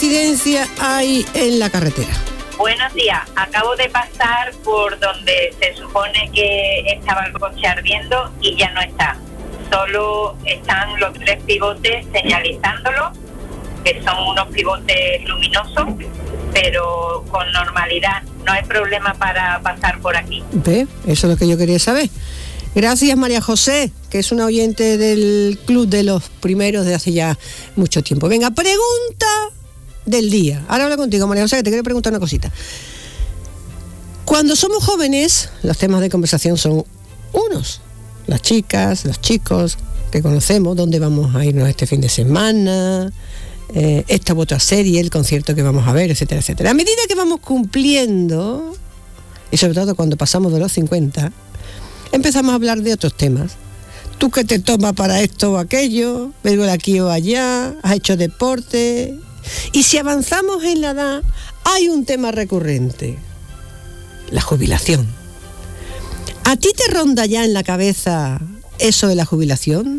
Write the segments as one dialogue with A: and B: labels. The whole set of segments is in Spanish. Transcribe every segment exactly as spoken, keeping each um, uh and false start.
A: incidencia hay en la carretera?
B: Buenos días, acabo de pasar por donde se supone que estaba el coche ardiendo y ya no está. Solo están los tres pivotes señalizándolo, que son unos pivotes luminosos, pero con normalidad. No hay problema para pasar por aquí.
A: ¿Ve? Eso es lo que yo quería saber. Gracias, María José, que es una oyente del club de los primeros de hace ya mucho tiempo. Venga, pregunta del día. Ahora hablo contigo, María José, que te quiero preguntar una cosita. Cuando somos jóvenes, los temas de conversación son unos. Las chicas, los chicos que conocemos, dónde vamos a irnos este fin de semana, eh, esta u otra serie, el concierto que vamos a ver, etcétera, etcétera. A medida que vamos cumpliendo, y sobre todo cuando pasamos de los cincuenta, empezamos a hablar de otros temas. ¿Tú qué te tomas para esto o aquello? ¿Vengo de aquí o allá? ¿Has hecho deporte? Y si avanzamos en la edad, hay un tema recurrente: la jubilación. ¿A ti te ronda ya en la cabeza eso de la jubilación?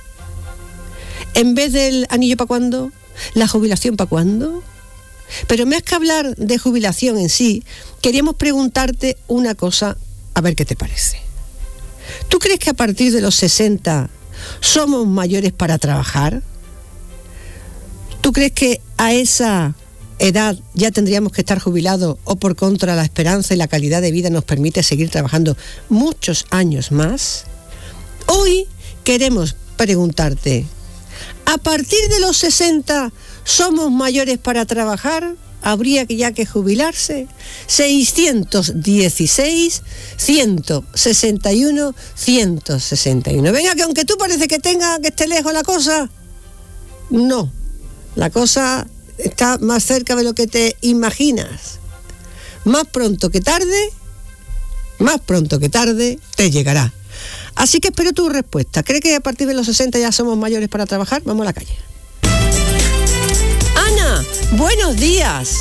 A: En vez del anillo para cuándo, la jubilación para cuándo. Pero más que hablar de jubilación en sí, queríamos preguntarte una cosa, a ver qué te parece. ¿Tú crees que a partir de los sesenta somos mayores para trabajar? ¿Tú crees que a esa edad ya tendríamos que estar jubilados, o por contra la esperanza y la calidad de vida nos permite seguir trabajando muchos años más? Hoy queremos preguntarte, ¿a partir de los sesenta somos mayores para trabajar? ¿Habría que ya que jubilarse? seiscientos dieciséis, ciento sesenta y uno, ciento sesenta y uno. Venga, que aunque tú parece que tenga que esté lejos la cosa, no, la cosa está más cerca de lo que te imaginas. Más pronto que tarde, más pronto que tarde te llegará. Así que espero tu respuesta. ¿Cree que a partir de los sesenta ya somos mayores para trabajar? Vamos a la calle. Ana, buenos días.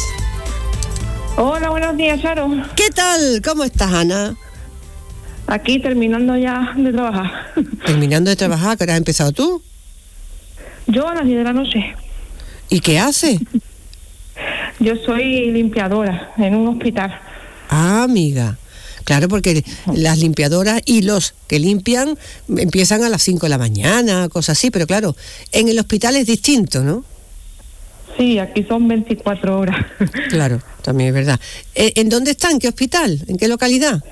C: Hola, buenos días, Charo.
A: ¿Qué tal? ¿Cómo estás, Ana?
C: Aquí terminando ya de trabajar.
A: Terminando de trabajar, ¿qué hora has empezado tú?
C: Yo a las diez de la noche.
A: ¿Y qué haces?
C: Yo soy limpiadora en un hospital.
A: Ah, amiga. Claro, porque las limpiadoras y los que limpian empiezan a las cinco de la mañana, cosas así, pero claro, en el hospital es distinto, ¿no?
C: Sí, aquí son veinticuatro horas.
A: Claro, también es verdad. ¿En dónde está? ¿En qué hospital? ¿En qué localidad?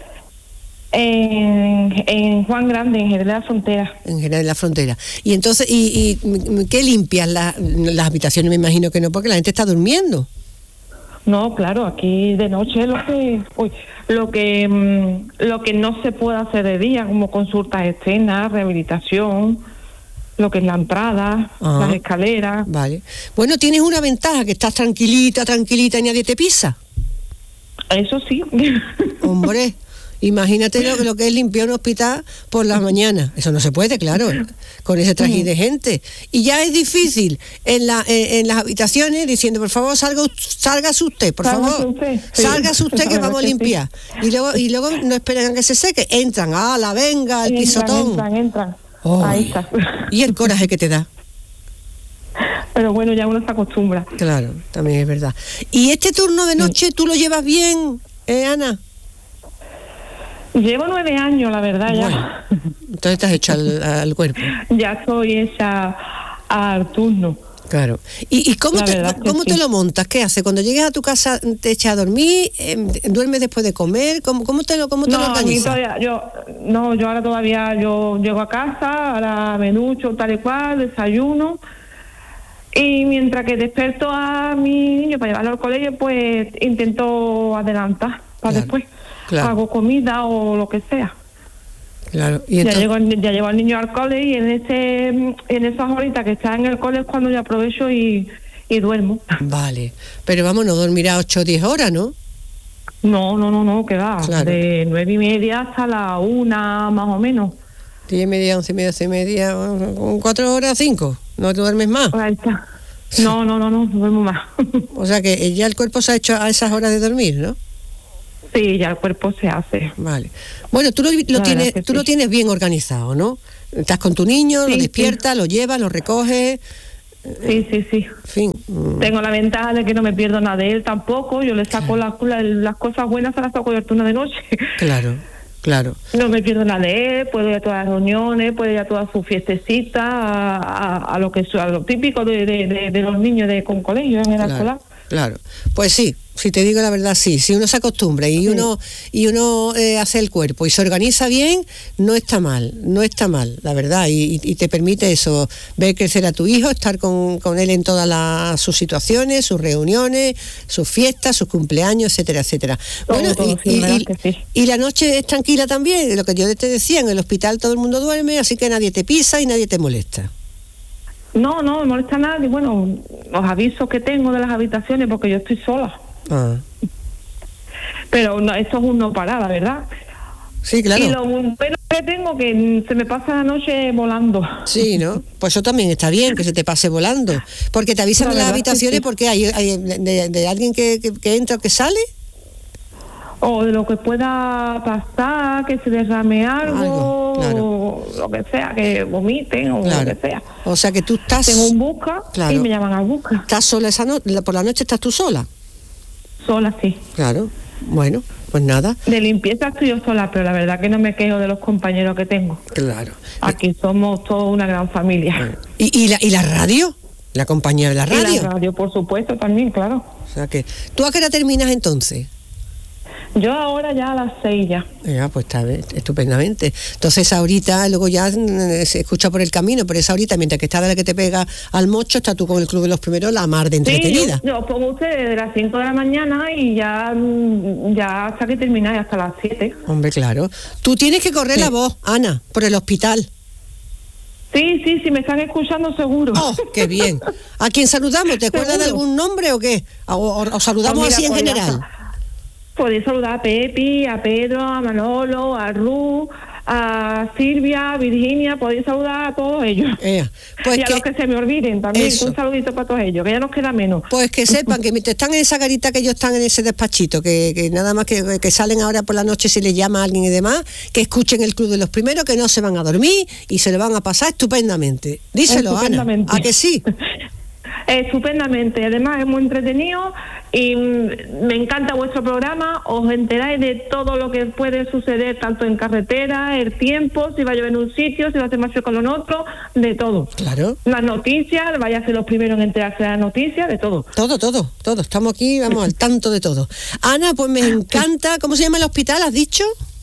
C: En, en Juan Grande, en Jerez de la Frontera.
A: En Jerez de la Frontera. Y entonces, ¿y, y qué limpias? La, las habitaciones me imagino que no, porque la gente está durmiendo.
C: No, claro, aquí de noche lo que uy, lo que mmm, lo que no se puede hacer de día, como consultas externas, rehabilitación, lo que es la entrada, ah, las escaleras.
A: Vale. Bueno, tienes una ventaja, que estás tranquilita, tranquilita y nadie te pisa.
C: Eso sí.
A: Hombre, imagínate lo, lo que es limpiar un hospital por las mañanas. Eso no se puede, claro, con ese trajín de gente. Y ya es difícil en, la, en, en las habitaciones diciendo, por favor, salga, sálgase usted, por
C: Sálgase
A: favor,
C: usted. Sí.
A: Sálgase usted que vamos a limpiar.
C: Sí.
A: Y luego y luego no esperan a que se seque, entran, ah, la venga, el
C: entran,
A: pisotón.
C: Entran, entran.
A: Oh,
C: ahí está.
A: Y el coraje que te da.
C: Pero bueno, ya uno se acostumbra.
A: Claro, también es verdad. ¿Y este turno de noche sí, tú lo llevas bien, eh, Ana?
C: Llevo nueve años, la verdad,
A: bueno,
C: ya.
A: Entonces te has hecho al, al cuerpo.
C: Ya estoy hecha al turno.
A: Claro. ¿Y, y cómo, te, cómo sí. te lo montas? ¿Qué haces? Cuando llegues a tu casa, ¿te echas a dormir? Eh, ¿Duermes después de comer? ¿Cómo, cómo te lo, cómo te
C: no,
A: lo organizas?
C: Todavía, yo, no, yo ahora todavía yo llego a casa, ahora me ducho tal y cual, desayuno. Y mientras que desperto a mi niño para llevarlo al colegio, pues intento adelantar para claro, después. Claro. Hago comida o lo que sea.
A: Claro. ¿Y
C: ya, llego, ya llevo al niño al cole y en ese en esas horitas que está en el cole es cuando yo aprovecho y, y duermo.
A: Vale. Pero vamos, no dormirá ocho o diez horas, ¿no?
C: No, no, no, no, que va. Claro. De nueve y media hasta la una, más o menos.
A: Diez y media, once y media, once y media, cuatro horas, cinco. ¿No te duermes más?
C: Ahí está. No, no, no, no, no duermo más.
A: O sea que ya el cuerpo se ha hecho a esas horas de dormir, ¿no?
C: Sí, ya el cuerpo se hace.
A: Vale. Bueno, tú lo, lo tienes, tú sí. lo tienes bien organizado, ¿no? Estás con tu niño, sí, lo despiertas, sí. lo llevas, lo recoges,
C: Sí, sí, sí.
A: En fin. mm,
C: Tengo la ventaja de que no me pierdo nada de él tampoco. Yo le saco las, las, las cosas buenas, se las saco yo turno de noche.
A: Claro, claro.
C: No me pierdo nada de él, puedo ir a todas las reuniones, puedo ir a todas sus fiestecitas, a, a, a lo que a lo típico de, de, de, de los niños de con colegio en el
A: Claro,
C: escolar.
A: claro. Pues sí, si te digo la verdad, sí. Si uno se acostumbra y
C: Sí.
A: uno y uno eh, hace el cuerpo y se organiza bien, no está mal, no está mal, la verdad. Y, y te permite eso, ver crecer a tu hijo, estar con, con él en todas las, sus situaciones, sus reuniones, sus fiestas, sus cumpleaños, etcétera, etcétera.
C: Todo,
A: bueno,
C: todo,
A: y,
C: sí,
A: y-
C: verdad
A: y-
C: que sí.
A: y la noche es tranquila también, lo que yo te decía, en el hospital todo el mundo duerme, así que nadie te pisa y nadie te molesta.
C: No, no me molesta a nadie. Bueno, los avisos que tengo de las habitaciones, porque yo estoy sola.
A: Ah,
C: Pero no, esto es un no parar, la verdad.
A: sí, claro.
C: Y lo bueno que tengo que mm, se me pasa la noche volando.
A: Sí, ¿no? Pues eso también está bien, que se te pase volando. Porque te avisan
C: La
A: de las
C: verdad que
A: habitaciones
C: sí.
A: porque hay, hay de, de alguien que, que, que entra o que sale.
C: O de lo que pueda pasar, que se derrame algo,
A: Algo, claro.
C: o lo que sea, que vomiten o
A: Claro.
C: lo que sea.
A: O sea que tú estás,
C: Tengo un busca
A: Claro.
C: y me llaman al busca.
A: estás sola esa noche, por la noche estás tú sola.
C: Sola, sí.
A: Claro. Bueno, pues nada.
C: De limpieza estoy yo sola, pero la verdad que no me quejo de los compañeros que tengo.
A: Claro.
C: Aquí somos toda una gran familia.
A: ¿Y, y, la, ¿Y la radio? La compañía de la
C: Y
A: radio.
C: la radio, por supuesto, también, claro.
A: O sea que, ¿tú a qué hora terminas entonces?
C: Yo ahora ya a las seis ya.
A: Ya, pues está bien, estupendamente. Entonces ahorita, luego ya mm, se escucha por el camino, pero esa ahorita, mientras que está de la que te pega al mocho, está tú con el Club de los Primeros, la mar de entretenida.
C: Sí, yo, yo pongo usted desde las cinco de la mañana y ya, mm, ya hasta que termináis, hasta las siete.
A: Hombre, claro. Tú tienes que correr
C: Sí.
A: la voz, Ana, por el hospital.
C: Sí, sí, sí, me están escuchando seguro.
A: ¡Oh, qué bien! ¿A quién saludamos? ¿Te acuerdas de
C: Seguro.
A: algún nombre o qué? ¿O, o- o saludamos
C: Pues mira,
A: así en
C: pues ya
A: general?
C: está. Podéis saludar a Pepi, a Pedro, a Manolo, a Ru, a Silvia, a Virginia, podéis saludar a todos ellos.
A: Ea, pues
C: y a
A: que-
C: los que se me olviden también,
A: Eso.
C: un saludito para todos ellos, que ya nos queda menos.
A: Pues que sepan que mientras están en esa garita que ellos están en ese despachito, que, que nada más que, que salen ahora por la noche si les llama a alguien y demás, que escuchen el Club de los Primeros, que no se van a dormir y se lo van a pasar estupendamente. Díselo, Ana.
C: Estupendamente.
A: ¿A que sí?
C: Estupendamente, además es muy entretenido y mm, me encanta vuestro programa, os enteráis de todo lo que puede suceder tanto en carretera, el tiempo, si va a llover en un sitio, si va a hacer más frío con en otro, de todo.
A: Claro.
C: Las noticias, vaya a ser los primeros en enterarse de las noticias, de todo.
A: Todo, todo, todo. Estamos aquí, vamos al tanto de todo. Ana, pues me encanta. ¿Cómo se llama el hospital, has dicho?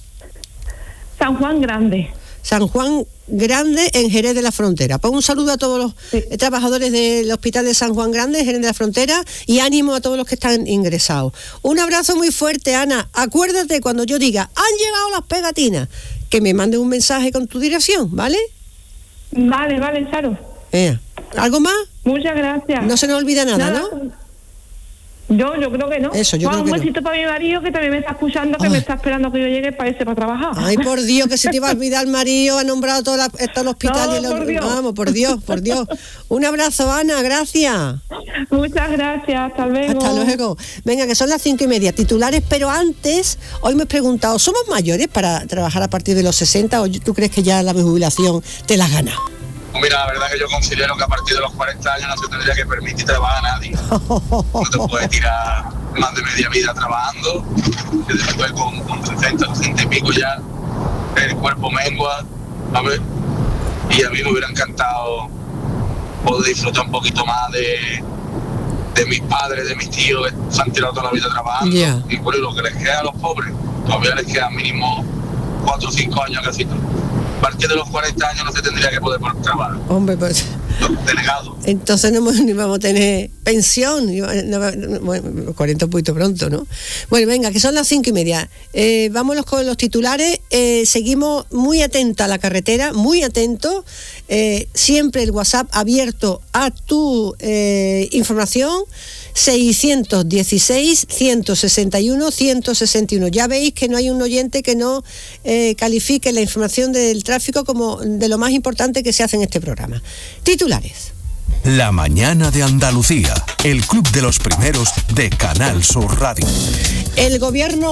C: San Juan Grande.
A: San Juan Grande en Jerez de la Frontera. Pues un saludo a todos los
C: Sí.
A: eh, trabajadores del Hospital de San Juan Grande, Jerez de la Frontera, y ánimo a todos los que están ingresados. Un abrazo muy fuerte, Ana. Acuérdate cuando yo diga, han llegado las pegatinas, que me manden un mensaje con tu dirección, ¿vale?
C: Vale, vale, Charo.
A: Ea. ¿Algo más?
C: Muchas gracias.
A: No se nos olvida nada, ¿no?
C: Yo, yo creo que no.
A: Eso, yo
C: Juan,
A: creo que
C: un
A: no.
C: besito para mi marido que también me está escuchando, que
A: Ay.
C: me está esperando que yo llegue para irse para trabajar.
A: Ay, por Dios, que se te iba a olvidar el marido, ha nombrado todo, la, todo el hospital.
C: No,
A: y el-
C: por Dios.
A: Vamos, por Dios, por Dios. Un abrazo, Ana, gracias.
C: Muchas gracias, hasta luego.
A: Hasta luego. Venga, que son las cinco y media. Titulares, pero antes, hoy me he preguntado, ¿somos mayores para trabajar a partir de los sesenta o tú crees que ya la jubilación te la gana?
D: Mira, la verdad que yo considero que a partir de los cuarenta años no se tendría que permitir trabajar a nadie. No te puedes tirar más de media vida trabajando, que después con, con sesenta, sesenta y pico ya el cuerpo mengua, ¿sabes? Y a mí me hubiera encantado poder disfrutar un poquito más de, de mis padres, de mis tíos, que se han tirado toda la vida trabajando.
A: Ya.
D: Y por lo que les queda a los pobres, todavía les quedan mínimo cuatro o cinco años casi todo. A partir de los cuarenta años no se tendría que poder por trabajar.
A: Hombre, pues
D: Delegado.
A: entonces no, hemos- ni vamos a tener pensión. ni va- no va- no- bueno, cuarenta un poquito pronto, ¿no? Bueno, venga, que son las cinco y media. Eh, vámonos con los titulares. Eh, seguimos muy atenta a la carretera, muy atentos. Eh, siempre el WhatsApp abierto a tu eh, información. seiscientos dieciséis, ciento sesenta y uno, ciento sesenta y uno. Ya veis que no hay un oyente que no eh, califique la información del tráfico como de lo más importante que se hace en este programa. Titulares.
E: La mañana de Andalucía, el club de los primeros de Canal Sur Radio.
A: El gobierno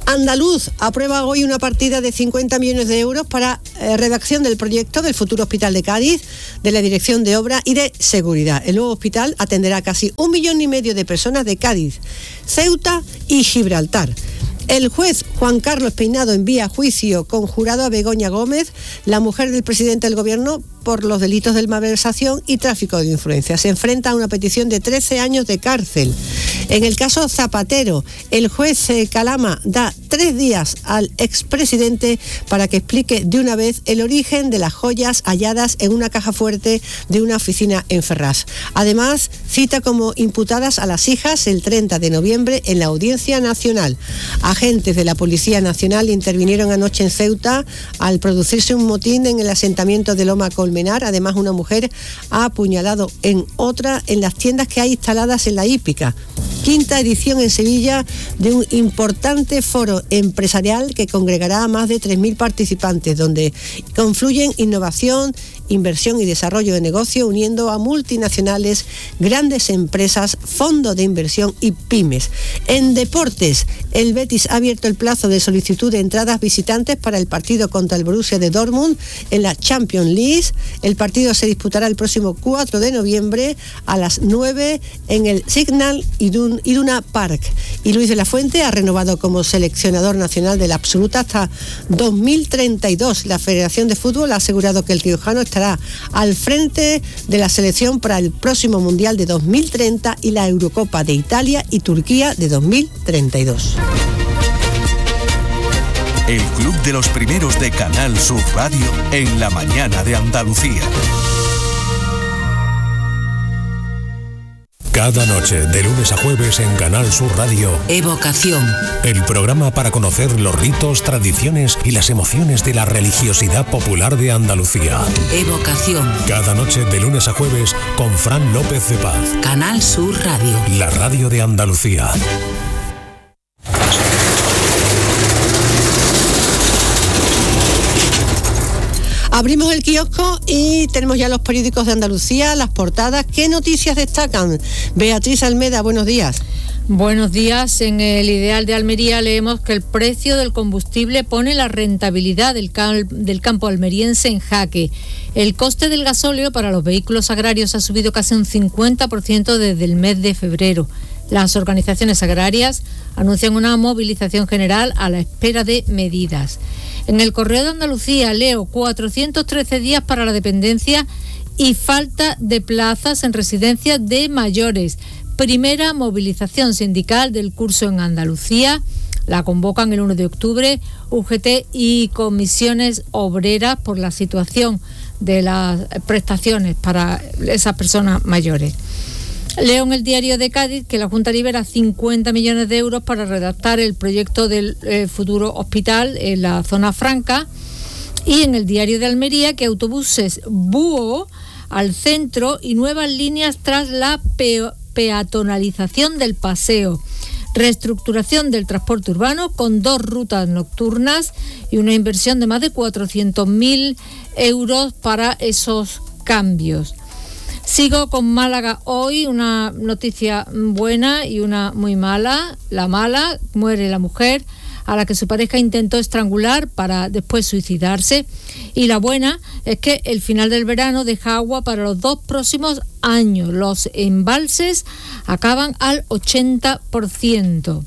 A: andaluz aprueba hoy una partida de cincuenta millones de euros para eh, redacción del proyecto del futuro hospital de Cádiz, de la Dirección de Obra y de Seguridad. El nuevo hospital atenderá a casi un millón y medio de personas de Cádiz, Ceuta y Gibraltar. El juez Juan Carlos Peinado envía a juicio conjurado a Begoña Gómez, la mujer del presidente del gobierno, por los delitos de malversación y tráfico de influencias. Se enfrenta a una petición de trece años de cárcel. En el caso Zapatero, el juez Calama da tres días al expresidente para que explique de una vez el origen de las joyas halladas en una caja fuerte de una oficina en Ferraz. Además, cita como imputadas a las hijas el treinta de noviembre en la Audiencia Nacional. Agentes de la Policía Nacional intervinieron anoche en Ceuta al producirse un motín en el asentamiento de Loma Colmenar. Además, una mujer ha apuñalado en otra en las tiendas que hay instaladas en la hípica. Quinta edición en Sevilla de un importante foro empresarial que congregará a más de tres mil participantes, donde confluyen innovación, inversión y desarrollo de negocio, uniendo a multinacionales, grandes empresas, fondos de inversión y pymes. En deportes, el Betis ha abierto el plazo de solicitud de entradas visitantes para el partido contra el Borussia de Dortmund en la Champions League. El partido se disputará el próximo cuatro de noviembre a las nueve en el Signal Iduna Park. Y Luis de la Fuente ha renovado como seleccionador nacional de la absoluta hasta dos mil treinta y dos. La Federación de Fútbol ha asegurado que el riojano estará al frente de la selección para el próximo Mundial de dos mil treinta y la Eurocopa de Italia y Turquía de dos mil treinta y dos.
E: El Club de los Primeros de Canal Sur Radio en la mañana de Andalucía.
F: Cada noche, de lunes a jueves en Canal Sur Radio,
G: Evocación.
F: El programa para conocer los ritos, tradiciones y las emociones de la religiosidad popular de Andalucía.
G: Evocación.
F: Cada noche, de lunes a jueves, con Fran López de Paz.
G: Canal Sur Radio.
F: La radio de Andalucía.
A: Abrimos el kiosco y tenemos ya los periódicos de Andalucía, las portadas. ¿Qué noticias destacan? Beatriz Almeda, buenos días.
H: Buenos días. En el Ideal de Almería leemos que el precio del combustible pone la rentabilidad del, cal- del campo almeriense en jaque. El coste del gasóleo para los vehículos agrarios ha subido casi un cincuenta por ciento desde el mes de febrero. Las organizaciones agrarias anuncian una movilización general a la espera de medidas. En el Correo de Andalucía leo cuatrocientos trece días para la dependencia y falta de plazas en residencias de mayores. Primera movilización sindical del curso en Andalucía. La convocan el uno de octubre U G T y comisiones obreras por la situación de las prestaciones para esas personas mayores. Leo en el Diario de Cádiz que la Junta libera cincuenta millones de euros para redactar el proyecto del eh, futuro hospital en la zona franca. Y en el Diario de Almería que autobuses Búho al centro y nuevas líneas tras la pe- peatonalización del paseo. Reestructuración del transporte urbano con dos rutas nocturnas y una inversión de más de cuatrocientos mil euros para esos cambios. Sigo con Málaga hoy, una noticia buena y una muy mala. La mala, muere la mujer a la que su pareja intentó estrangular para después suicidarse. Y la buena es que el final del verano deja agua para los dos próximos años. Los embalses acaban al ochenta por ciento.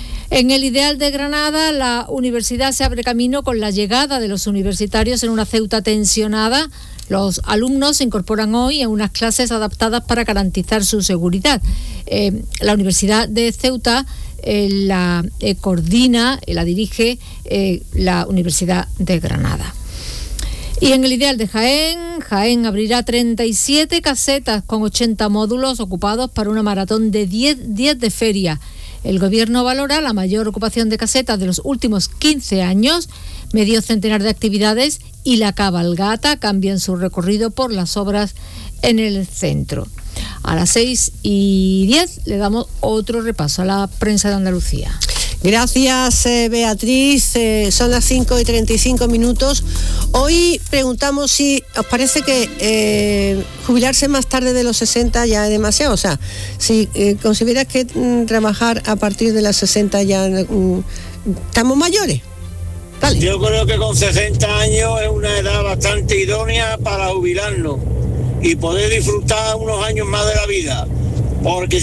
H: En el Ideal de Granada, la universidad se abre camino con la llegada de los universitarios en una Ceuta tensionada. Los alumnos se incorporan hoy a unas clases adaptadas para garantizar su seguridad. Eh, la Universidad de Ceuta eh, la eh, coordina, eh, la dirige eh, la Universidad de Granada. Y en el Ideal de Jaén, Jaén abrirá treinta y siete casetas con ochenta módulos ocupados para una maratón de diez días de feria. El Gobierno valora la mayor ocupación de casetas de los últimos quince años, medio centenar de actividades y la cabalgata cambian su recorrido por las obras en el centro. A las seis y diez le damos otro repaso a la prensa de Andalucía.
A: Gracias, eh, Beatriz. Eh, son las cinco y treinta y cinco minutos. Hoy preguntamos si os parece que eh, jubilarse más tarde de los sesenta ya es demasiado. O sea, si eh, consideras que mm, trabajar a partir de las sesenta ya mm, estamos mayores. Dale.
I: Yo creo que con sesenta años es una edad bastante idónea para jubilarnos y poder disfrutar unos años más de la vida, porque